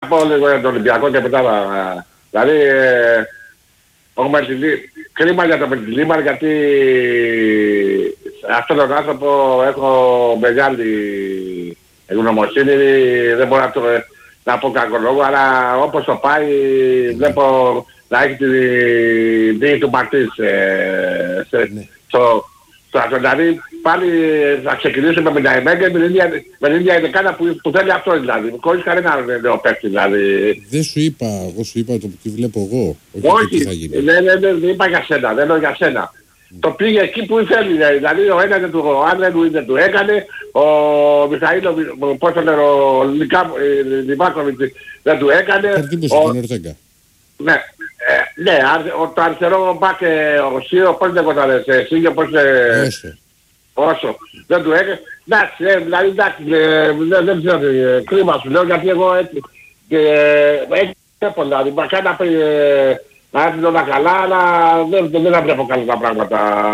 πω λίγο για τον Ολυμπιακό και μετά δηλαδή κρίμα για τον Μεντιλίμαρ γιατί αυτόν τον άνθρωπο έχω μεγάλη ευγνωμοσύνη, δεν μπορώ να πω κακό λόγο, αλλά όπως το πάει βλέπω να έχει την δίκη του Μαρτής στο δηλαδή πάλι θα ξεκινήσουμε με την ΑΕΜΕΚ με την ίδια ειδικάνα που θέλει αυτό δηλαδή, χωρίς κανένα νέο παίκτη δηλαδή. Δεν σου είπα, εγώ σου είπα το που τη βλέπω εγώ, όχι τι θα γίνει. Δεν είπα για σένα, δεν λέω για σένα. Το πήγε εκεί που θέλει, δηλαδή ο ένας ο Άννελου δεν του έκανε, ο Μιχαήλο, πώς το λένε, ο Λιβάκοβιτς δεν του έκανε. Ναι, το αριστερό μπακ ο Σίρο, πώς δεν κοντάρες, Σίγιο, πώς... Όσο, δεν του έκανε. Εντάξει, δηλαδή εντάξει, δεν ξέρω, κρίμα σου λέω, γιατί εγώ έτσι, έχει πολλά, δηλαδή, μακάρι να έρθει όλα καλά, αλλά δεν θα βλέπω καλά τα πράγματα.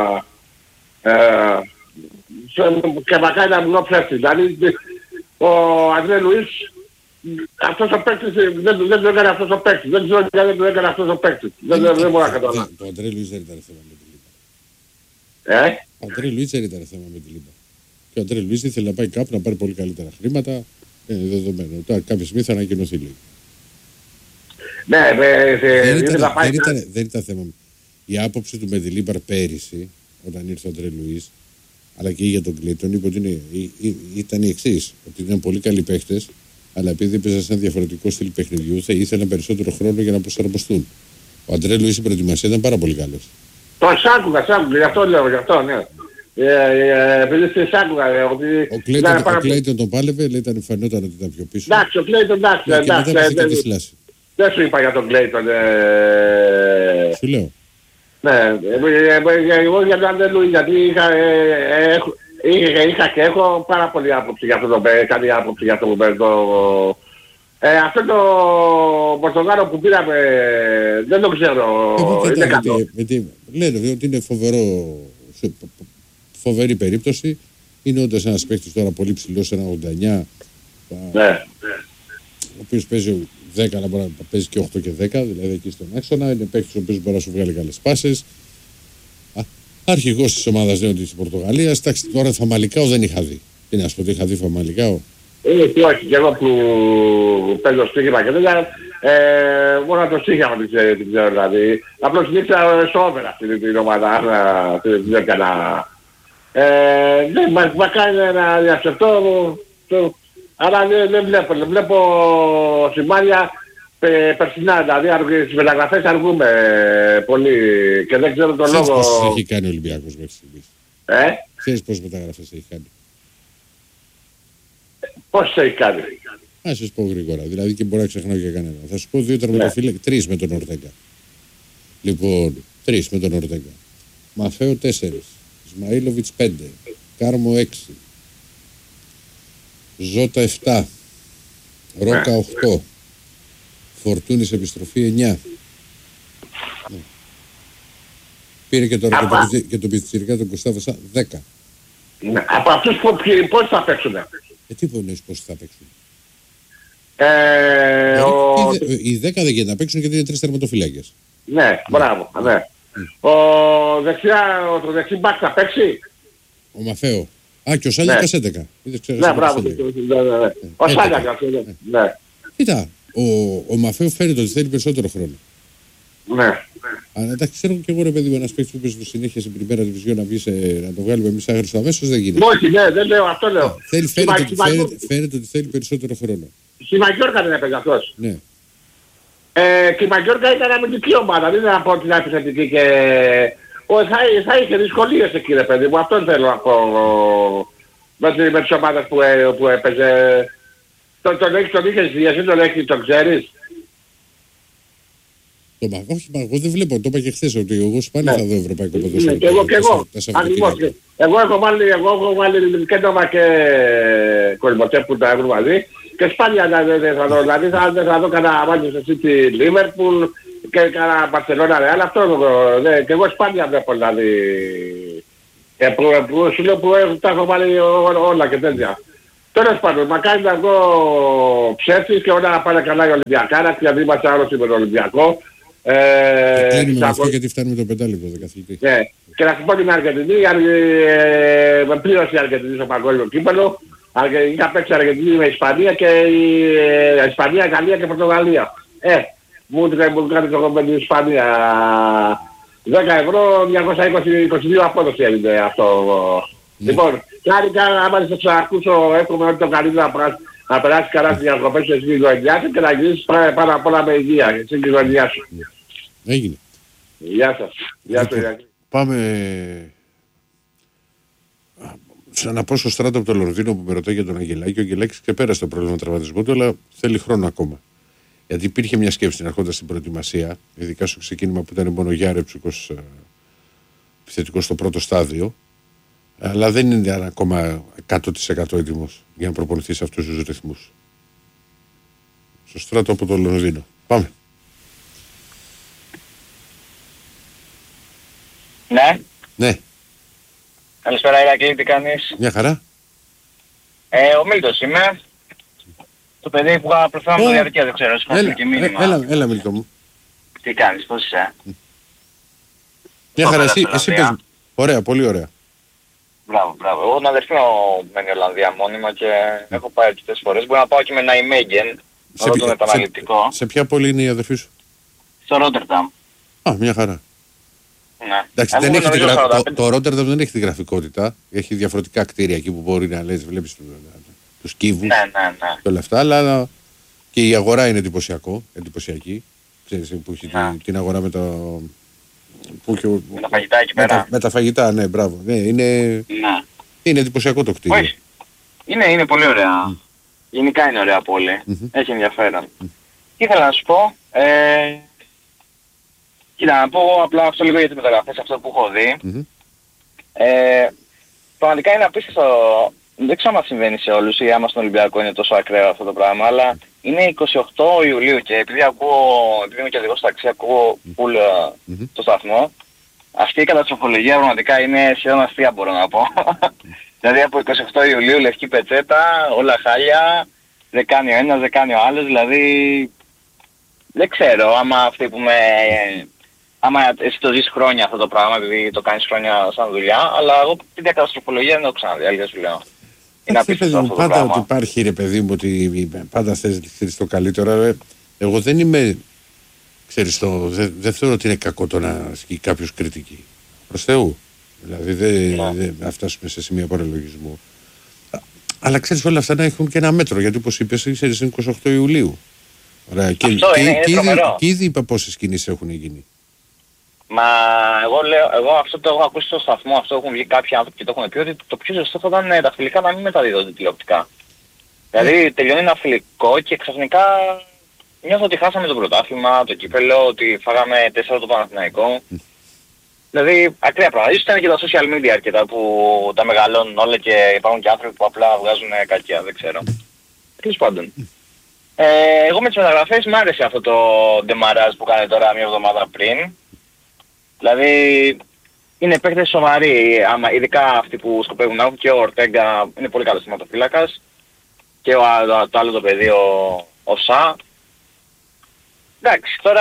Και μακάρι να μου ψεύσει, δηλαδή, ο Αντρέ Λουίς, αυτός ο παίκτης δεν το έκανε αυτός ο παίκτης. Δεν ξέρω γιατί δεν το έκανε αυτός ο παίκτης. Δεν μπορώ να καταλάβω. Ο Αντρέ Λουίς δεν ήταν θέμα με τη Λίμπα. Ο Αντρέ Λουίς δεν ήταν θέμα με τη Λίμπα. Και ο Αντρέ Λουίς ήθελε να πάει κάπου να πάρει πολύ καλύτερα χρήματα. Είναι δεδομένο. Τώρα κάποια στιγμή θα ανακοινωθεί λίγο. Ναι, δεν ήταν θέμα. Η άποψη του Μεντιλίμπαρ πέρυσι, όταν ήρθε ο Αντρέ Λουίς, αλλά και για τον Κλέιτον, είπε ότι ήταν η εξής. Ότι ήταν πολύ καλοί παίχτες, αλλά επειδή έπαιζαν σε ένα διαφορετικό στυλ παιχνιδιού, θα ήθελαν περισσότερο χρόνο για να προσαρμοστούν. Ο Αντρέ Λουίς στην προετοιμασία ήταν πάρα πολύ καλός. Το άκουγα, γι' αυτό λέω, γι' αυτό, ναι. Επειδή σε άκουγα, ο Κλέιτον τον πάλευε, ήταν φαινόταν ότι ήταν πιο πίσω. Εντάξει, ο Κλέιτον εντάξει. Δεν σου είπα για τον Κλέιτον. Σου λέω. Ναι, εγώ για τον Αντρέ Λουίς, γιατί είχα και έχω πάρα πολύ άποψη για αυτό το καλή άποψη για αυτό που παίρνει το... αυτό το Πορτογάλο που πήραμε δεν το ξέρω, είναι καλό. Λένε ότι είναι φοβερή περίπτωση. Είναι όντως ένας παίκτης τώρα πολύ ψηλός, ένα 89, ο οποίος παίζει 10, αλλά μπορεί να παίζει και 8 και 10, δηλαδή εκεί στον άξονα. Είναι παίκτης ο οποίος μπορεί να σου βγάλει καλές πάσες. Αρχηγός της ομάδας λέω ότι στην Πορτογαλία. Εντάξει, τώρα Φαμαλικάο δεν είχα δει. Τι να σου πω, ότι είχα δει Φαμαλικάο. Όχι, και εγώ που παίζω στοίχημα και τέτοια, μόνο να το στοίχημα την ξέρω δηλαδή. Απλώς νύχτα στο όβερα αυτή την ομάδα, δεν έκανα. Ναι, μακάρι να διασκεφτώ, αλλά δεν βλέπω σημάδια περσινά, δηλαδή στις μεταγραφές αργούμε πολύ και δεν ξέρω τον λόγο. Ξέρεις πόσες έχει κάνει ο Ολυμπιακός μέχρι στιγμής. Ξέρεις πόσες μεταγραφές έχει κάνει. Πόσες έχει κάνει. Ας σας πω γρήγορα, δηλαδή και μπορώ να ξεχνάω για κανένα. Θα σου πω 2 τερματοφύλακες, 3 με τον Ορτέγκα. Λοιπόν, 3 με τον Ορτέγκα. Μαφέο 4, Ισμαήλοβιτς 5, Κάρμο 6, Ζώτα 7, Ρόκα 8, Φορτούνης επιστροφή 9. Πήρε και τώρα και το πιτσιρικά τον Κωστάβο 10. Από αυτούς πώς θα παίξουνε. Τι εννοείς πώς θα παίξουν. Οι 10 δεν γίνεται να παίξουν γιατί είναι 3 τερματοφυλάκες. Ναι, μπράβο, ναι. Το δεξί μπακ θα παίξει. Ο Μαφέο. Και ο Σάλιακας 11. Ναι, μπράβο. Ο Σάλιακας, ναι. Κοίτα, ο Μαφέο φαίνεται ότι θέλει περισσότερο χρόνο. Ναι. Αλλά εντάξει, ξέρω και εγώ ρε παιδί μου, ένας παίκτης που παίζει συνέχεια στην πριμέρα διβιζιόν να το βγάλουμε εμείς άγριστο αμέσως δεν γίνεται. Όχι, ναι, δεν λέω, αυτό λέω. Φαίνεται ότι θέλει περισσότερο χρόνο. Στη Μαγιόρκα δεν έπαιζε αυτός. Ναι. Και η Μαγιόρκα ήταν αμυντική ομάδα, δεν είναι να πω ότι είναι επιθετική και... θα είχε δυσκολίες εκεί ρε παιδί μου, αυτό θέλω να πω με τις ομάδες που έπαιζε. Τον είχες δει, εσύ τον έχεις, τον ξέρεις. Όχι, εγώ δεν βλέπω, το είπα και χθες ότι εγώ σπάνια θα δω ευρωπαϊκό ποδόσφαιρο. Και εγώ. Ακριβώς. Εγώ έχω βάλει Κέντομα και Κολμοτέ που τα έχουν μαζί και σπάνια δεν θα δω. Δηλαδή θα δω κανένα μάτι στη City Liverpool και κανένα Barcelona Real. Αυτό και εγώ σπάνια βλέπω δηλαδή. Σου λέω που τα έχω βάλει όλα και τέτοια. Τέλος πάντων, μακάρι να δω ψεύτης και όλα να πάνε καλά για Ολυμπιακά, γιατί είμαστε άρρωστοι με τον Ολυμπιακό. Κλείνουμε αυτό γιατί φτάνουμε το 5 λεπτό, καθηγητή. Ναι. Και να σου πω την Αργεντινή, με πλήρωσε η Αργεντινή στο παγκόσμιο κύπελλο. Είχα παίξει Αργεντινή με Ισπανία και Ισπανία, Γαλλία και Πορτογαλία. Μου κάνει το κομμάτι την Ισπανία. 10 ευρώ, 222 απόδοση έγινε αυτό. Λοιπόν, χάρηκα, άμα δεν σε ξανακούσω, εύχομαι ότι το καλύτερο να περάσει καλά στις διακοπές και στην γειτονιά σου και να γίνεις πάρα απ' όλα με υγεία στην γειτονιά σου. Έγινε. Γεια σας. Γεια σου, Ιακή. Πάμε... Να πω στο Στράτο από το Λονδίνο που με ρωτάει για τον Αγγελάκη. Ο Αγγελάκης ξεπέρασε το πρόβλημα τραυματισμού του, αλλά θέλει χρόνο ακόμα. Γιατί υπήρχε μια σκέψη αρχόντας στην προετοιμασία, ειδικά στο ξεκίνημα που ήταν μόνο Γιάρεψικος επιθετικός στο πρώτο στάδιο, αλλά δεν είναι ακόμα 100% έτοιμος για να προπονηθεί σε αυτούς τους ρυθμούς. Στο Στράτο από το Λονδίνο. Πάμε. Ναι. Ναι. Καλησπέρα Ηρακλή, τι κάνεις? Μια χαρά. Ο Μίλτος είμαι. Το παιδί που προφέραμε το διαρκεία, δεν ξέρω, σου και μήνυμα. Έλα Μίλτο μου. Τι κάνεις, πώς είσαι? Μια χαρά, εσύ πες. Ωραία, πολύ ωραία. Μπράβο. Εγώ τον αδερφή μου μένει Ολλανδία μόνιμα και έχω πάει αρκετές φορές. Μπορώ να πάω και με Ναϊμέγγεν, όλο το μεταναλυτικό. Σε ποια πόλη είναι η αδερφή σου? Στο Ρότερνταμ. Μια χαρά. Ναι. Εντάξει, το Ρότερνταμ δεν έχει τη γραφικότητα. Έχει διαφορετικά κτίρια εκεί που μπορεί να λες, βλέπεις τους κύβους και όλα αυτά, αλλά και η αγορά είναι εντυπωσιακή. Ξέρεις που έχει την αγορά με τα... Με τα φαγητά εκεί πέρα. Με τα φαγητά, ναι, μπράβο. Ναι, είναι εντυπωσιακό το κτίριο. Όχι. Είναι πολύ ωραία. Γενικά είναι ωραία πόλη. Έχει ενδιαφέρον. Τι ήθελα να σου πω. Κοίτα, να πω απλά αυτό λίγο για τις μεταγραφές, αυτό που έχω δει. Πραγματικά είναι απίστευτο. Δεν ξέρω αν συμβαίνει σε όλους ή άμα στον Ολυμπιακό είναι τόσο ακραίο αυτό το πράγμα, αλλά είναι 28 Ιουλίου και επειδή είμαι και οδηγός ταξί, ακούω το σταθμό, αυτή η καταστροφολογία πραγματικά είναι σχεδόν αστεία, μπορώ να πω. Δηλαδή από 28 Ιουλίου λευκή πετσέτα, όλα χάλια, δεν κάνει ο ένας, δεν κάνει ο άλλος, δηλαδή δεν ξέρω άμα εσύ το ζεις χρόνια αυτό το πράγμα, επειδή το κάνεις χρόνια σαν δουλειά, αλλά εγώ την καταστροφολογία δεν το ξαναδεί, αλήθεια σου λέω. Είναι απίστευτο αυτό το πάντα πράγμα. ότι υπάρχει, ρε παιδί μου, ότι πάντα θες το καλύτερο. Εγώ δεν είμαι, ξέρεις, δεν θεωρώ ότι είναι κακό το να ασκεί κάποιος κριτική. Προς Θεού. Δηλαδή δεν φτάσουμε σε σημεία παραλογισμού. Αλλά ξέρεις, όλα αυτά να έχουν και ένα μέτρο, γιατί όπως είπες, ξέρεις, είναι 28 Ιουλίου. Ωραία. Και ήδη είπα πόσες κινήσεις έχουν γίνει. Μα εγώ αυτό το έχω ακούσει στο σταθμό, αυτό έχουν βγει κάποιοι άνθρωποι και το έχουν πει ότι το πιο σωστό θα ήταν τα φιλικά να μην μεταδίδονται τηλεοπτικά. Δηλαδή τελειώνει ένα φιλικό και ξαφνικά νιώθω ότι χάσαμε το πρωτάθλημα, το κύπελλο, ότι φάγαμε 4 το Παναθηναϊκό. Δηλαδή ακραία πράγματα. Ίσως ήταν και τα social media αρκετά που τα μεγαλώνουν όλα και υπάρχουν και άνθρωποι που απλά βγάζουν κακία, δεν ξέρω. Τέλος πάντων. Εγώ με τις μεταγραφές μου άρεσε αυτό το ντεμαράζ που κάνει τώρα μια εβδομάδα πριν. Δηλαδή είναι παίκτες σοβαροί, ειδικά αυτοί που σκοπεύουν να έχουν, και ο Ορτέγκα είναι πολύ καλός θεματοφύλακας και το άλλο το παιδί ο Σα. Εντάξει, τώρα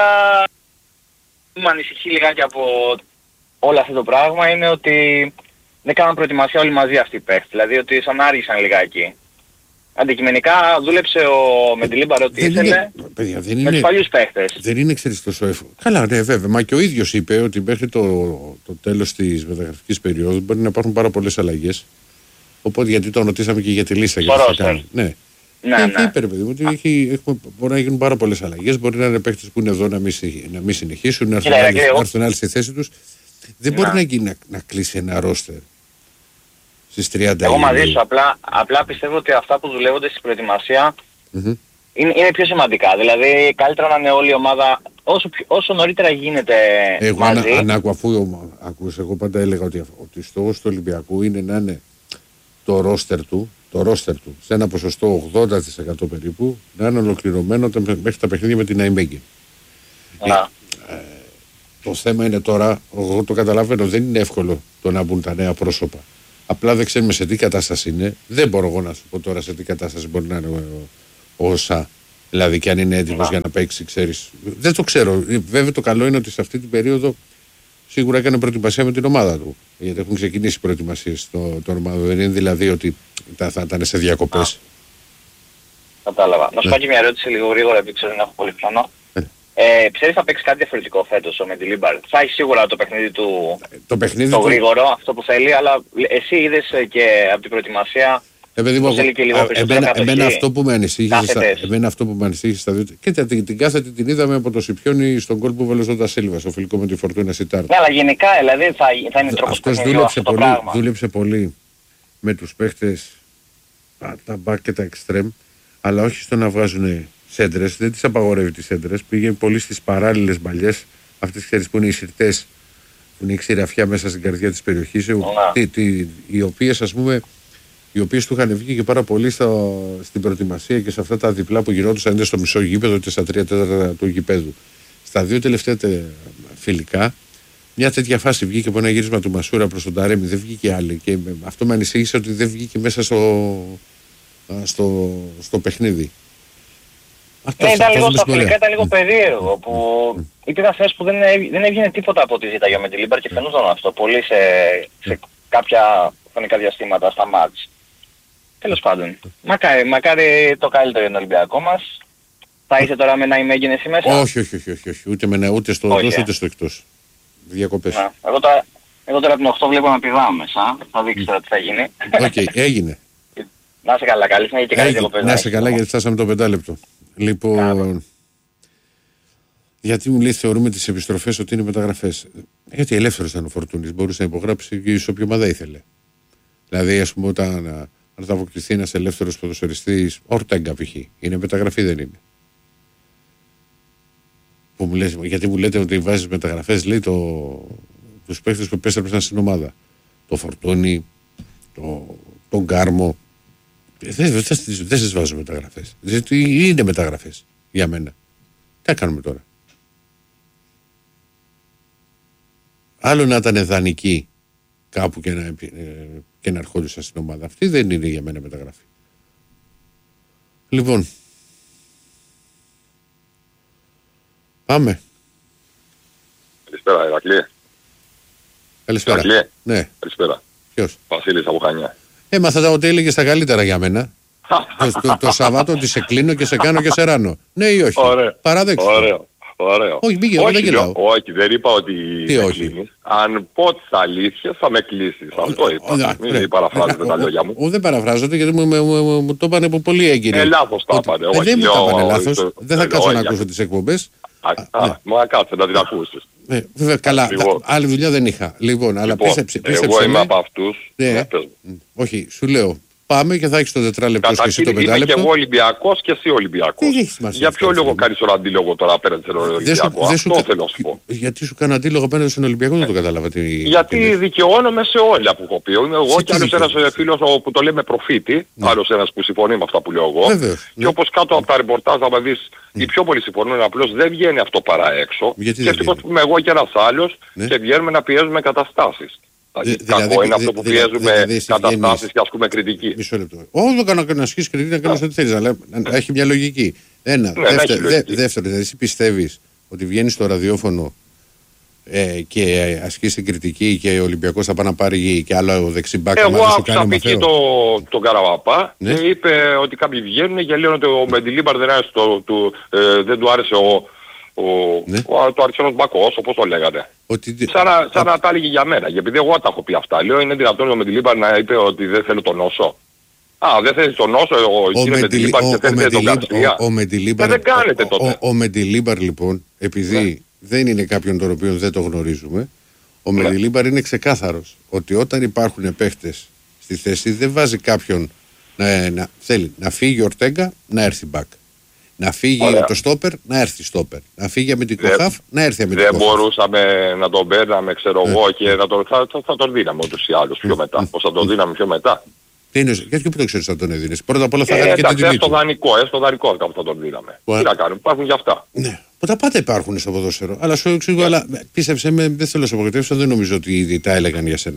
μου ανησυχεί λιγάκι από όλο αυτό το πράγμα είναι ότι δεν κάναν προετοιμασία όλοι μαζί αυτοί οι παίκτες, δηλαδή ότι σαν άργησαν λιγάκι. Αντικειμενικά δούλεψε ο Μεντιλίμπαρ ό,τι ήθελε με τους παλιούς παίχτες. Δεν είναι, ξέρεις, τόσο εύκολο. Καλά, ναι, βέβαια. Μα και ο ίδιος είπε ότι μέχρι το τέλος της μεταγραφικής περίοδου μπορεί να υπάρχουν πάρα πολλές αλλαγές. Οπότε γιατί τον ρωτήσαμε και για τη λίστα. Ναι. Είπε, ρε παιδί μου, ότι μπορεί να γίνουν πάρα πολλές αλλαγές. Μπορεί να είναι παίχτες που είναι εδώ να μην συνεχίσουν, να έρθουν άλλοι στη θέση τους. Δεν μπορεί να κλείσει ένα ρόστερ στις 30. Εγώ μαζί σου, απλά πιστεύω ότι αυτά που δουλεύονται στην προετοιμασία είναι πιο σημαντικά. Δηλαδή καλύτερα να είναι όλη η ομάδα όσο νωρίτερα γίνεται μαζί. Εγώ πάντα έλεγα ότι στόχος του Ολυμπιακού είναι να είναι το ρόστερ του σε ένα ποσοστό 80% περίπου να είναι ολοκληρωμένο μέχρι τα παιχνίδια με την Ναϊμέγγεν. Το θέμα είναι τώρα, εγώ το καταλαβαίνω, δεν είναι εύκολο το να μπουν τα νέα πρόσωπα. Απλά δεν ξέρουμε σε τι κατάσταση είναι. Δεν μπορώ εγώ να σου πω τώρα σε τι κατάσταση μπορεί να είναι ο ΩΣΑ. Δηλαδή και αν είναι έτοιμος για να παίξει, ξέρεις. Δεν το ξέρω. Βέβαια το καλό είναι ότι σε αυτή την περίοδο σίγουρα έκανε προετοιμασία με την ομάδα του. Γιατί έχουν ξεκινήσει οι προετοιμασίες των ομάδων. Δεν είναι δηλαδή ότι θα ήταν σε διακοπές. Κατάλαβα. Να σου πω και μια ερώτηση λίγο γρήγορα, επειδή ξέρω δεν έχω πολύ χρόνο. Ξέρεις θα παίξει κάτι διαφορετικό φέτος ο Μεντιλίμπαρ. Θα έχει σίγουρα το παιχνίδι του, το γρήγορο, αυτό που θέλει, αλλά εσύ είδες και από την προετοιμασία εμένα αυτό που με ανησύχησε στα δύο. Και την κάθετη την είδαμε από το Σιπιόνι στον γκολ που βάλε ο Ντασίλβα, στο φιλικό με τη Φορτούνα Σιτάρ. Ναι, αλλά γενικά δηλαδή θα είναι τρόπος παιχνιδιού αυτό το πράγμα. Δούλεψε πολύ με τους παίχτες, τα μπακ και τα εξτρέμ, αλλά όχι στο να βγάζουν σέντρες, δεν τις απαγορεύει τις σέντρες. Πήγε πολύ στις παράλληλες μπαλιές, αυτές ξέρεις που είναι οι συρτές, που είναι η ξηραφιά μέσα στην καρδιά της περιοχής, οι οποίες ας πούμε, οι οποίες του είχαν βγει και πάρα πολύ στην προετοιμασία και σε αυτά τα διπλά που γινόντουσαν είτε στο μισό γήπεδο είτε στα 3/4 του γηπέδου. Στα δύο τελευταία φιλικά, μια τέτοια φάση βγήκε από ένα γύρισμα του Μασούρα προς τον Ταρέμι, δεν βγήκε άλλη. Και αυτό με ανησύγησε ότι δεν βγήκε μέσα στο παιχνίδι. Ήταν λίγο στα φιλικά, ήταν λίγο περίεργο που υπήρχαν θέσεις που δεν έβγαινε τίποτα από ό,τι ζήταγε με τη Λίμπαρ και φαινόταν αυτό πολύ σε κάποια χρονικά διαστήματα στα μάτς. Τέλος πάντων, μακάρι το καλύτερο για τον Ολυμπιακό μας. Θα είσαι τώρα με ένα ημέγγεν εσύ μέσα? Όχι. Ούτε στο εντός ούτε στο εκτός. Διακοπές. Εγώ τώρα την 8 βλέπω να πηδάω μέσα. Θα δείξει τώρα τι θα γίνει. Οκ, έγινε. Να είσαι καλά, καλή συνέχεια και καλή διακοπές. Να είσαι καλά γιατί φτάσαμε το 5 λεπτό. Λοιπόν, γιατί μου λέει θεωρούμε τις επιστροφές ότι είναι μεταγραφές? Γιατί ελεύθερος ήταν ο Φορτούνης, μπορούσε να υπογράψει και σε όποια ομάδα ήθελε. Δηλαδή, ας πούμε, όταν θα αποκτηθεί ένας ελεύθερος ποδοσφαιριστής, Ορτέγκα π.χ. είναι μεταγραφή, δεν είναι? Που μου λες, γιατί μου λέτε ότι βάζεις μεταγραφές, λέει τους παίχτες που επέστρεψαν στην ομάδα. Το Φορτούνι, τον Γκάρμο. Δεν σας βάζω μεταγραφές. Είναι μεταγραφές για μένα. Τι κάνουμε τώρα? Άλλο να ήταν δανεικοί κάπου και να ερχόντουσαν στην ομάδα. Αυτή δεν είναι για μένα μεταγραφή. Λοιπόν, πάμε. Καλησπέρα, Ηρακλή. Καλησπέρα. Ηρακλή. Ναι. Καλησπέρα. Ποιος? Βασίλης από Χανιά. Έμαθα ότι έλεγε τα καλύτερα για μένα. το Σαββάτο ότι σε κλείνω και σε κάνω και σε ράνω. Ναι ή όχι? Παράδεξε. Ωραίο. Όχι, πήγε, δεν γελάω. Όχι, δεν είπα ότι με κλείνεις. Αν πω τις αλήθειες θα με κλείσεις. Αυτό είπα. Μην παραφράζετε τα λόγια μου. Δεν παραφράζονται γιατί μου το είπανε από πολύ έγκυροι. Λάθος τα είπανε. Δεν μου τα είπανε λάθος. Δεν θα κάτσω να ακούσω τις εκπομπές. Μα κάτσε να την ακούσεις. Βέβαια, καλά. Άλλη δουλειά δεν είχα. Λοιπόν, αλλά πίστεψε. Εγώ είμαι από αυτούς. Όχι, σου λέω. Πάμε και θα έχεις το τετράλεπτο και εσύ το πεντάλεπτο. Είμαι και εγώ Ολυμπιακός και εσύ Ολυμπιακός. Για ποιο λόγο κάνεις τον αντίλογο τώρα απέναντι στον Ολυμπιακό? Αυτό θέλω να σου πω. Γιατί σου κάνω αντίλογο απέναντι στον Ολυμπιακό, δεν το κατάλαβα. Γιατί δικαιώνομαι σε όλα που έχω πει. Εγώ και άλλος ένας φίλος που το λέμε προφήτη, άλλος ένας που συμφωνεί με αυτά που λέω εγώ. Και όπως κάτω από τα ρεπορτάζ θα δεις οι πιο πολλοί συμφωνούν, απλώς δεν βγαίνει αυτό παρά έξω. Και ευτυχώς που είμαι εγώ και ένας άλλος και βγαίνουμε να πιέζουμε καταστάσεις. Κακό είναι αυτό που πιέζουμε καταστάσεις και ασκούμε κριτική. Μισό λεπτό. Όχι, δεν κάνω να ασκήσεις κριτική, να κάνεις ό,τι θέλεις, αλλά έχει μια λογική. Ένα. Δεύτερο, δηλαδή εσύ πιστεύεις ότι βγαίνεις στο ραδιόφωνο και ασκείς την κριτική και ο Ολυμπιακός θα πάει να πάρει και άλλο δεξιμπάκ? Εγώ άκουσα π.χ. τον Καραβαπά και είπε ότι κάποιοι βγαίνουν και λένε ότι ο Μεντιλίμπαρ δεν του άρεσε το αριστερός μπακός, όπως το λέγατε. Σαν να τα έλεγε για μένα. Γιατί εγώ τα έχω πει αυτά. Λέω είναι δυνατόν ο Μεντιλίμπαρ να είπε ότι δεν θέλω τον Όσο? Δεν θέλει τον Όσο ο κύριος Μεντιλίμπαρ και θέλει τον Γκαρσία. Δεν κάνετε τότε. Ο Μεντιλίμπαρ λοιπόν, επειδή δεν είναι κάποιον τον οποίο δεν το γνωρίζουμε, ο Μεντιλίμπαρ είναι ξεκάθαρος ότι όταν υπάρχουν παίχτες στη θέση δεν βάζει κάποιον να θέλει να φύγει ο Ορτέγκα, να έρθει μπακ. Να φύγει το στόπερ, να έρθει στόπερ. Να φύγει αμυντικό χαφ, να έρθει αμυντικό χαφ. Δεν μπορούσαμε να τον παίρναμε, ξέρω εγώ, και θα τον δίναμε ούτως ή άλλως πιο μετά. Πώς θα τον δίναμε πιο μετά? Γιατί που το ξέρεις θα τον έδινες? Πρώτα απ' όλα θα κάνει και την τιμή του. Στο δανεικό θα τον δίναμε. Τι να κάνουμε, υπάρχουν και αυτά. Ναι, τα πάντα υπάρχουν στο ποδόσφαιρο. Αλλά σου εξηγώ, αλλά πίστεψε με, δεν θέλω να σε απογοητεύσω, δεν νομίζω ότι ήδη τα έλεγαν για σένα.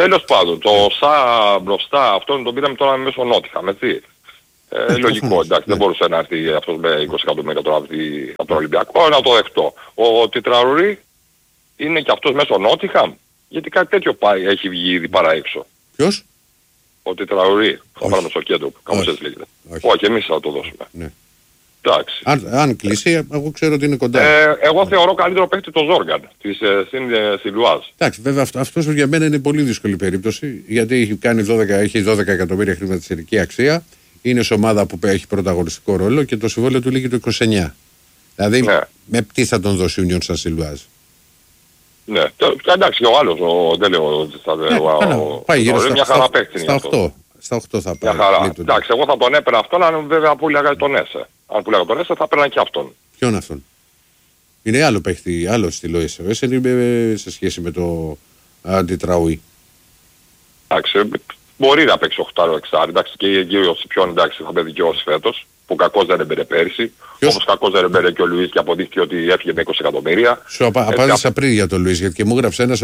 Τέλος πάντων, το ΣΑ μπροστά, αυτόν τον πήραμε τώρα μέσω Νότιχαμ, έτσι. Λογικό, εντάξει, δεν μπορούσε να έρθει αυτός με 20 εκατομμύρια τώρα από τον Ολυμπιακό, να το δεχτώ. Ο Τετραουρί είναι και αυτός μέσω Νότιχαμ, γιατί κάτι τέτοιο έχει βγει ήδη παρά έξω. Ποιος? Ο Τετραουρί, θα πάμε στο κέντρο, κάπως έτσι λέγεται. Όχι, εμείς θα το δώσουμε. Ναι. Εντάξει. Αν κλείσει, εγώ ξέρω ότι είναι κοντά. Εγώ θεωρώ καλύτερο παίκτη το Ζόργαν στην Λουάζ. Εντάξει, βέβαια αυτός για μένα είναι πολύ δύσκολη περίπτωση, γιατί έχει 12 εκατομμύρια χρηματιστηρική αξία, είναι σε ομάδα που έχει πρωταγωνιστικό ρόλο και το συμβόλαιο του λήγει το 29. Δηλαδή, με τι θα τον δώσει η Union σαν Λουάζ? Ναι, εντάξει, ο άλλος, δεν λέω, πάει γύρω μια χαρά παίκτη. Στα 8 θα πάει. Εντάξει, εγώ θα τον έπαιρνα αυτόν, αν βέβαια πουλάγα τον Έσε. Αν πουλάγα τον Έσε θα έπαιρνα και αυτόν. Ποιον αυτόν? Είναι άλλο παίχτη, άλλο στυλό Έσε. Ο Έσε είναι σε σχέση με το Αντιτραουί. Εντάξει, μπορεί να παίξει 8-6. Εντάξει, και ο Σιπιόν, εντάξει, είχαμε δικαιώσει φέτος, που κακός δεν έμπαινε πέρσι. Όπως κακός δεν έμπαινε και ο Λουίς και αποδείχθηκε ότι έφυγε με 20 εκατομμύρια. Σου απάντησα πριν για τον Λουίς, γιατί και μου έγραψε ένας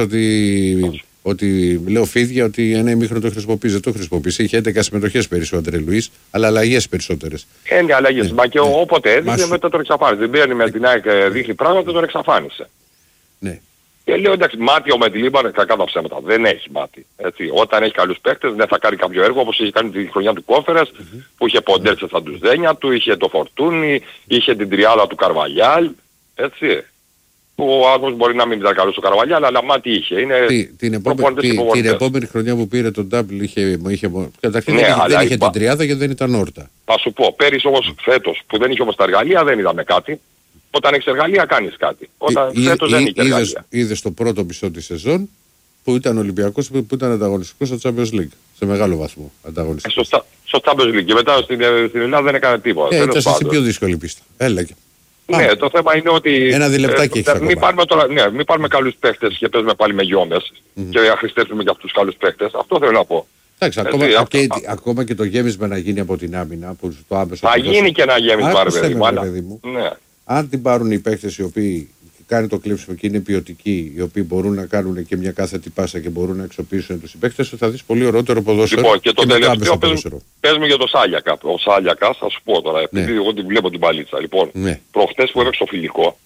ότι λέω φίδια ότι ένα ημίχρονο το χρησιμοποιεί. Δεν το χρησιμοποιήσει. Είχε 11 συμμετοχές πέρυσι ο Αντρέ Λουίς, αλλά αλλαγές περισσότερες. Είναι αλλαγές. Μα και όποτε έδειξε μετά τον εξαφάνισε. Δεν μπαίνει με την ΑΕΚ, δείχνει πράγματα, τον εξαφάνισε. Ναι. Και λέω εντάξει, μάτι ο Μεντιλίμπαν, κακά τα ψέματα. Δεν έχει μάτι. Έτσι. Όταν έχει καλούς παίκτες, δεν θα κάνει κάποιο έργο όπως είχε κάνει τη χρονιά του Κόφερας, που είχε ποντέρσε στα ντουζένια του, είχε το Φορτούνι, είχε την τριάδα του Καρβαλιάλ. Έτσι. Ο άνθρωπος μπορεί να μην ήταν καλός στο Καρβαλιάλ, αλλά μάτι είχε. Είναι την επόμενη χρονιά που πήρε τον Ντάμπλ είχε καταρχήν δεν είχε την τριάδα και δεν ήταν όρτα. Θα σου πω, πέρυσι όμως φέτος που δεν είχε όμως τα εργαλεία δεν είδαμε κάτι. Όταν έχεις εργαλεία κάνεις κάτι. Όταν φέτος δεν είχε εργαλεία. Είδες το πρώτο μισό της σεζόν που ήταν Ολυμπιακός, που ήταν ανταγωνιστικός στο Champions League. Σε μεγάλο βαθμό ανταγωνιστικός. Στο Champions League. Και μετά στην Ελλάδα δεν έκανε τίποτα. Ήταν στην πιο δύσκολη πίστα. Έλεγε. Ναι, το θέμα είναι ότι ένα διλεπτάκι έχεις ακόμα. Μην πάρουμε καλούς παίχτες και παίζουμε πάλι με γιόμες και αχρηστεύουμε για αυτούς τους καλούς παίχτες. Αυτό θέλω να πω. Εντάξει, ακόμα και το γέμισμα να γίνει από την άμυνα. Που το άμεσο θα γίνει και ένα γέμισμα, παιδί μου. Αν την πάρουν οι παίχτες οι οποίοι κάνουν το κλέψιμο και είναι ποιοτικοί, οι οποίοι μπορούν να κάνουν και μια κάθετη πάσα και μπορούν να αξιοποιήσουν τους συμπαίκτες, θα δεις πολύ ωραιότερο ποδόσφαιρο. Λοιπόν, και το τελευταίο παίζουμε για το Σάλιακα. Ο Σάλιακα, θα σου πω τώρα, επειδή εγώ την βλέπω την παλίτσα. Λοιπόν, προχτές που έπαιξε το φιλικό,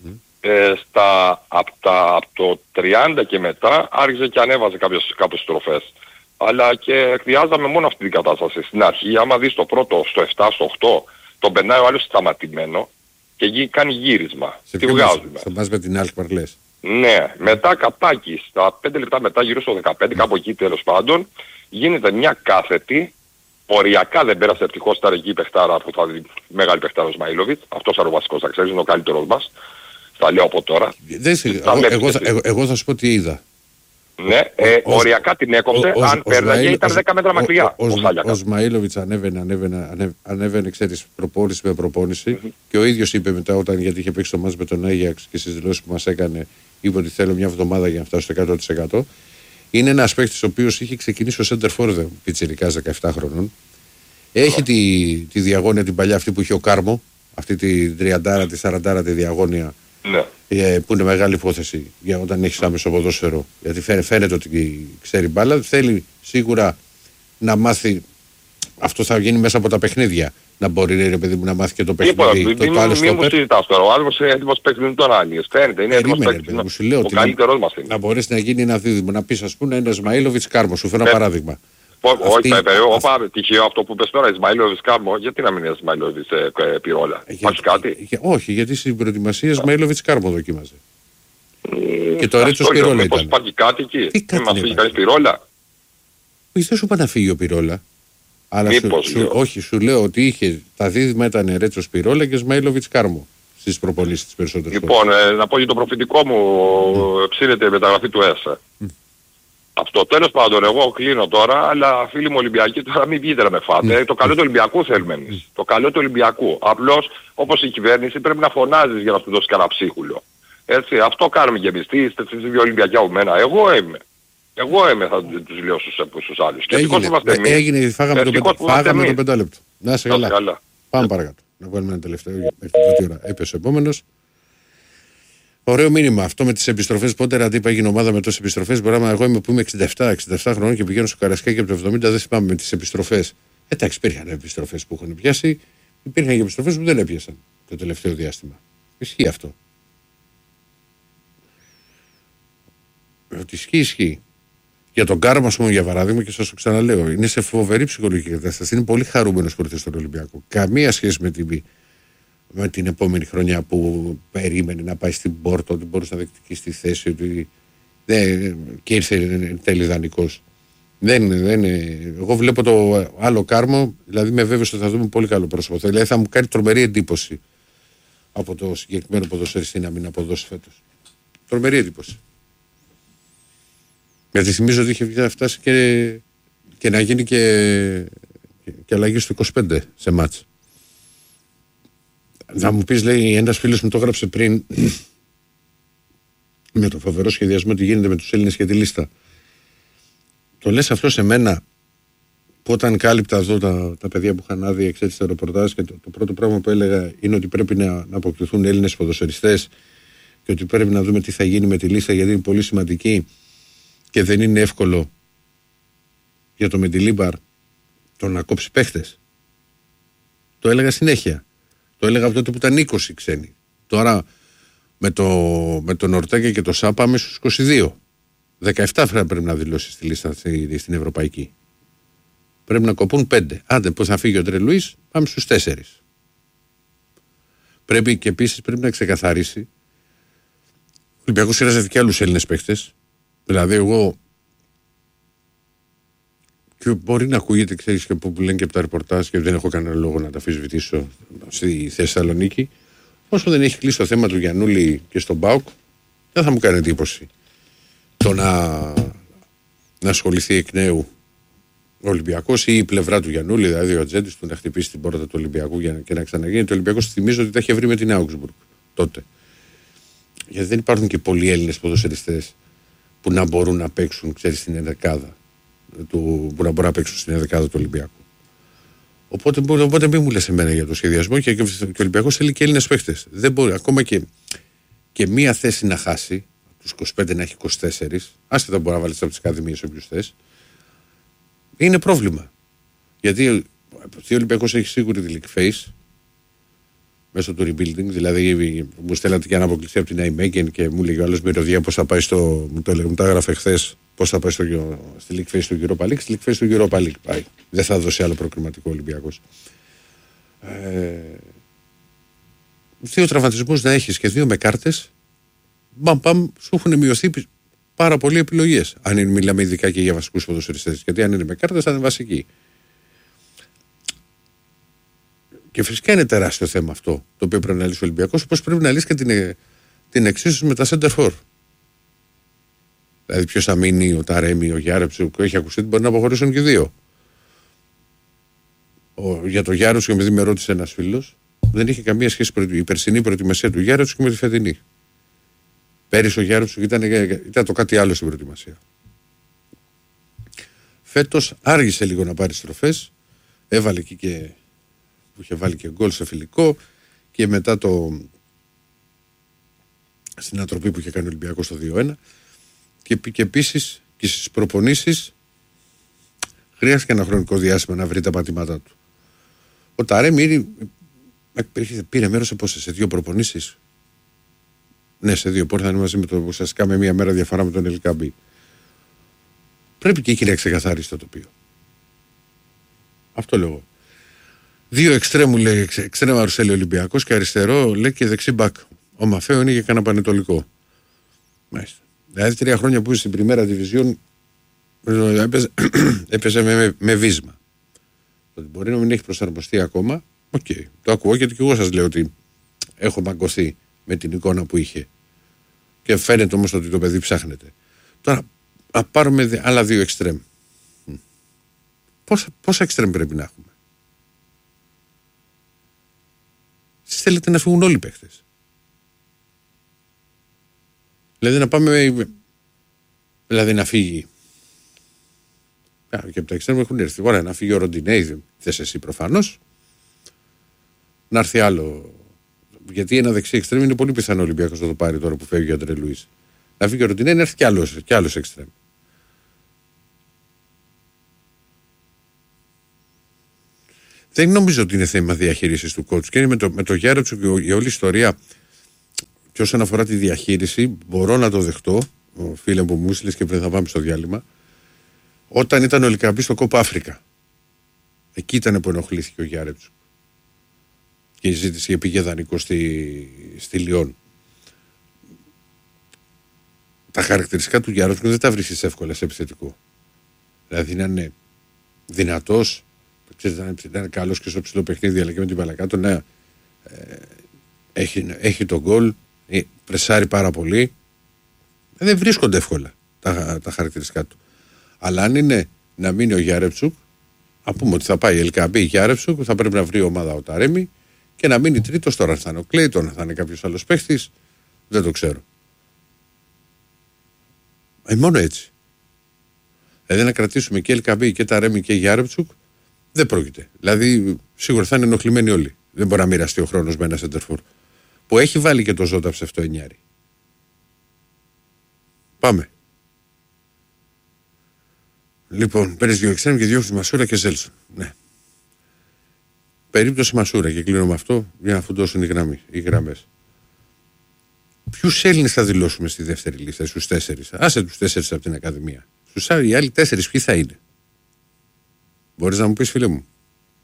από το 30 και μετά άρχισε και ανέβαζε κάποιες στροφές. Αλλά και εκδιάζαμε μόνο αυτή την κατάσταση. Στην αρχή, άμα δεις το πρώτο, στο 7, στο 8, τον περνάει ο άλλος σταματημένο και εκεί κάνει γύρισμα. Τι βγάζουμε. Θα πας με την Αλκμαρ λες. Ναι, μετά καπάκι, στα 5 λεπτά μετά, γύρω στο 15, κάπου εκεί τέλος πάντων, γίνεται μια κάθετη, οριακά δεν πέρασε ευτυχώς τα εκεί παιχτάρα που θα δει μεγάλη παιχτάρα ο Σμαΐλοβιτς, αυτός είναι ο βασικός, θα ξέρεις, είναι ο καλύτερος μας. Θα λέω από τώρα. Εγώ θα σου πω τι είδα. Ναι, οριακά την έκοψε, αν πέρναγε ήταν 10 μέτρα μακριά. Ο Σμαΐλοβιτς ανέβαινε, ξέρεις, προπόνηση με προπόνηση και ο ίδιος είπε μετά, γιατί είχε παίξει το μάτς με τον Άγιαξ και στις δηλώσεις που μας έκανε, είπε ότι θέλω μια εβδομάδα για να φτάσω στο 100%. Είναι ένας παίκτης ο οποίος είχε ξεκινήσει ο Σέντερφορ πιτσιρικάς 17 χρονών. Έχει τη διαγώνια την παλιά αυτή που είχε ο Κάρμο, αυτή τη 30, τη 40 τη διαγώνια. Ναι. Που είναι μεγάλη υπόθεση για όταν έχεις άμεσο ποδόσφαιρο, γιατί φαίνεται ότι ξέρει μπάλα. Θέλει σίγουρα να μάθει, αυτό θα γίνει μέσα από τα παιχνίδια, να μπορεί, ρε παιδί μου, να μάθει και το παιχνίδι. Μην μου συζητάς τώρα, ο άλλος είναι έτοιμος παίκτης με τον Άγγελος, φαίνεται, είναι έτοιμος παίκτης, ο καλύτερος μας είναι. Να μπορέσει να γίνει ένα δίδυμο, να πεις, ας πούμε, ένα Σμαΐλοβιτς Κάρμο, σου φέρω ένα παράδειγμα. Όχι, τυχαίο αυτό που πες τώρα, Ισμαήλοβιτς Κάρμο, γιατί να μην είναι Ισμαήλοβιτς Πυρόλα, υπάρχει κάτι? Όχι, γιατί στην προετοιμασία Ισμαήλοβιτς Κάρμο δοκίμαζε. Και το Ρέτσος Πυρόλα ήταν. Υπάρχει κάτι εκεί, δεν μας φύγει κανείς Πυρόλα. Δεν σου είπα να φύγει ο Πυρόλα. Αλλά όχι, σου λέω ότι είχε, τα δίδυμα ήταν Ρέτσος Πυρόλα και Ισμαήλοβιτς Κάρμο στις προπονήσεις τις περισσότερες. Λοιπόν, να πω για το προφητικό μου, ψήνεται η μεταγραφή του ΕΣΕ. Αυτό τέλος πάντων, εγώ κλείνω τώρα, αλλά φίλοι μου Ολυμπιακοί τώρα μην βγείτε να με φάτε. Το καλό του Ολυμπιακού θέλουμε εμείς. Το καλό του Ολυμπιακού. Απλώς όπως η κυβέρνηση πρέπει να φωνάζεις για να του δώσει κανένα ψίχουλο. Έτσι, αυτό κάνουμε και εμείς. Τι είστε εσείς δύο Ολυμπιακοί από μένα? Εγώ είμαι, θα τους λέω στους άλλους. Και ευτυχώς είμαστε εμείς. Έγινε, φάγαμε το 5 λεπτό. Να είσαι καλά. Πάμε παρακάτω. Να βγάλουμε ένα τελευταίο. Έπεσε ο επόμενος. Ωραίο μήνυμα αυτό με τις επιστροφές. Πότε Ραντίπα έγινε ομάδα με τόσες επιστροφές. Εγώ είμαι που είμαι 67 χρονών και πηγαίνω στο Καρασκάκι από το 70. Δεν θυμάμαι με τις επιστροφές. Εντάξει, υπήρχαν επιστροφές που έχουν πιάσει. Υπήρχαν και επιστροφές που δεν έπιασαν το τελευταίο διάστημα. Ισχύει αυτό. Ότι ισχύει. Για τον Κάρμα, ας πούμε, για παράδειγμα, και σας το ξαναλέω, είναι σε φοβερή ψυχολογική κατάσταση. Είναι πολύ χαρούμενος που ήρθε στον Ολυμπιακό. Καμία σχέση με την επόμενη χρονιά που περίμενε να πάει στην Πόρτο, ότι μπορούσε να διεκδικήσει στη θέση, ότι και ήρθε εν τέλει δανεικός. Εγώ βλέπω το άλλο Κάρμο, δηλαδή είμαι βέβαιος ότι θα δούμε πολύ καλό πρόσωπο. Δηλαδή θα μου κάνει τρομερή εντύπωση από το συγκεκριμένο ποδοσφαιριστή να μην αποδώσει φέτος. Τρομερή εντύπωση. Γιατί θυμίζω ότι είχε φτάσει και να γίνει και αλλαγή στο 25 σε μάτς. Να μου πεις, λέει, ένας φίλος μου το έγραψε πριν με το φοβερό σχεδιασμό τι γίνεται με τους Έλληνες και τη λίστα. Το λες αυτό σε μένα που όταν κάλυπτα εδώ τα παιδιά που είχαν άδεια εξέτηση τα ρεπορτάζ και το πρώτο πράγμα που έλεγα είναι ότι πρέπει να αποκτηθούν Έλληνες ποδοσφαιριστές και ότι πρέπει να δούμε τι θα γίνει με τη λίστα γιατί είναι πολύ σημαντική και δεν είναι εύκολο για το Μεντιλίμπαρ το να κόψει παίχτες. Το έλεγα συνέχεια. Το έλεγα από τότε που ήταν 20 ξένοι. Τώρα με τον Ορτέγκα και το ΣΑ πάμε στους 22. 17 πρέπει να δηλώσει στη λίστα στην Ευρωπαϊκή. Πρέπει να κοπούν 5. Άντε που θα φύγει ο Ντρε Λουίς, πάμε στους 4. Πρέπει και επίσης πρέπει να ξεκαθαρίσει. Ο Ολυμπιακός χρειάζεται και άλλους Έλληνες παίχτες. Δηλαδή εγώ και μπορεί να ακούγεται, ξέρεις, και που λένε και από τα ρεπορτάζ και δεν έχω κανένα λόγο να τα αμφισβητήσω στη Θεσσαλονίκη. Όσο δεν έχει κλείσει το θέμα του Γιαννούλη και στον ΠΑΟΚ, δεν θα μου κάνει εντύπωση το να ασχοληθεί εκ νέου ο Ολυμπιακός ή η πλευρά του Γιαννούλη, δηλαδή ο ατζέντης του να χτυπήσει την πόρτα του Ολυμπιακού και να ξαναγίνει. Το Ολυμπιακός θυμίζω ότι τα είχε βρει με την Augsburg τότε. Γιατί δεν υπάρχουν και πολλοί Έλληνες ποδοσφαιριστές που να μπορούν να παίξουν, ξέρεις, στην ενδεκάδα που να μπορούν να παίξουν στην ενδεκάδα του Ολυμπιακού. Οπότε μην μου λες εμένα για το σχεδιασμό και ο Ολυμπιακός θέλει και Έλληνες παίχτες. Δεν μπορεί ακόμα και μία θέση να χάσει, τους 25 να έχει 24, άσχετα μπορεί να βάλει από τις ακαδημίες όποιους θες, είναι πρόβλημα. Γιατί ο Ολυμπιακός έχει σίγουρη τη league face μέσω του rebuilding, δηλαδή μου στέλνατε και ένα αποκλειστή από την Nijmegen και μου λέγει ο άλλος μυρωδιά πώς θα πάει μου τα έγραφε χθες, πώς θα πάει στη league face του Europa League. Στη league face του Europa League πάει. Δεν θα δώσει άλλο προκριματικό Ολυμπιακός. 2 τραυματισμούς να έχεις και 2 με κάρτες, σου έχουν μειωθεί πάρα πολλοί επιλογές. Αν μιλάμε ειδικά και για βασικούς ποδοσφαιριστές. Γιατί αν είναι με κάρτες θα είναι βασικοί. Και φυσικά είναι τεράστιο θέμα αυτό το οποίο πρέπει να λύσει ο Ολυμπιακός, όπως πρέπει να λύσει και την εξίσωση με τα center for. Δηλαδή, ποιος θα μείνει, ο Ταρέμι, ο Γιάρεψο, που έχει ακουστεί ότι μπορεί να αποχωρήσουν και 2. Για το Γιάρεψο, επειδή με ρώτησε ένας φίλος, δεν είχε καμία σχέση η περσινή προετοιμασία του Γιάρεψο και με τη φετινή. Πέρυσι ο Γιάρεψο ήταν το κάτι άλλο στην προετοιμασία. Φέτος άργησε λίγο να πάρει στροφές, έβαλε εκεί και που είχε βάλει και γκολ σε φιλικό και μετά στην ανατροπή που είχε κάνει ο Ολυμπιακός στο 2-1 και επίσης και στις προπονήσεις χρειάστηκε ένα χρονικό διάστημα να βρει τα πατήματά του. Ο Ταρέμι πήρε μέρος σε 2 προπονήσεις. Ναι, σε 2 που ήρθαν μαζί με το ουσιαστικά με 1 μέρα διαφορά με τον Ελκαμπή. Πρέπει και εκεί να ξεκαθαρίσει το τοπίο. Αυτό λέω. 2 εξτρέμου λέει εξτρέμα Ρουσέλη Ολυμπιακός και αριστερό λέει και δεξί μπακ. Ο Μαφέο είναι και κανένα πανετολικό. Μάλιστα. Δηλαδή 3 χρόνια που είσαι στην Πριμέρα Διβιζιόν έπαιζε με βίσμα. Ότι μπορεί να μην έχει προσαρμοστεί ακόμα. Οκ. Το ακούω γιατί και εγώ σας λέω ότι έχω μαγκωθεί με την εικόνα που είχε. Και φαίνεται όμως ότι το παιδί ψάχνεται. Τώρα πάρουμε άλλα 2 εξτρέμ. Πόσα εξτρέμ πρέπει να έχουμε? Εσείς θέλετε να φύγουν όλοι οι παίχτες. Δηλαδή να πάμε. Δηλαδή να φύγει. Και από τα εξτρέμ έχουν έρθει. Ωραία, να φύγει ο Ροντινέι, θες εσύ προφανώς. Να έρθει άλλο. Γιατί ένα δεξί εξτρέμ είναι πολύ πιθανό ο Ολυμπιακός να το πάρει τώρα που φεύγει ο Αντρέ Λουίς. Να φύγει ο Ροντινέ, να έρθει κι άλλος εξτρέμ. Δεν νομίζω ότι είναι θέμα διαχείρισης του coach. Και είναι με το Γιάρετσουκ η όλη ιστορία. Και όσον αφορά τη διαχείριση, μπορώ να το δεχτώ. Ο φίλε μου έστειλε και πριν θα πάμε στο διάλειμμα. Όταν ήταν ο Λικαμπής στο Κόπα Αφρικα. Εκεί ήταν που ενοχλήθηκε ο Γιάρετσουκ. Και η ζήτηση πήγε δανεικό στη Λιόν. Τα χαρακτηριστικά του Γιάρετσουκ δεν τα βρίσκεις εύκολα σε επιθετικό. Δηλαδή να είναι δυνατός. Ήταν καλός και στο ψηλό παιχνίδι, αλλά και με την παλακάτω. Ναι, έχει τον γκολ, πρεσάρει πάρα πολύ. Δεν βρίσκονται εύκολα τα χαρακτηριστικά του. Αλλά αν είναι να μείνει ο Γιάρετσουκ, να πούμε ότι θα πάει η Ελκαμπή Γιάρετσουκ, θα πρέπει να βρει ομάδα ο Ταρέμι και να μείνει τρίτος. Τώρα θα είναι ο Κλέιτον, θα είναι κάποιος άλλος παίχτης, δεν το ξέρω. Μόνο έτσι. Δηλαδή να κρατήσουμε και Ελκαμπή και Ταρέμι και Γιάρετσουκ. Δεν πρόκειται. Δηλαδή, σίγουρα θα είναι ενοχλημένοι όλοι. Δεν μπορεί να μοιραστεί ο χρόνος με ένα σεντερφόρ. Που έχει βάλει και το Ζώταψε αυτό εννιάρι. Πάμε. Λοιπόν, παίρνεις δύο εξτρέμ και διώχνεις Μασούρα και Ζέλσον. Ναι. Περίπτωση Μασούρα και κλείνω με αυτό για να φουντώσουν οι γραμμές. Ποιους Έλληνες θα δηλώσουμε στη δεύτερη λίστα, στους 4? Άσε τους 4 από την Ακαδημία. Οι άλλοι 4 ποιοι θα είναι? Μπορείς να μου πεις, φίλε μου?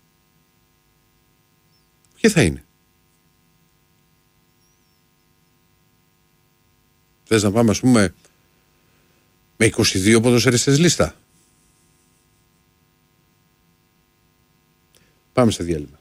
Ποιοι θα είναι? Θες να πάμε, ας πούμε, με 22 ποδοσφαιριστές λίστα? Πάμε σε διάλειμμα.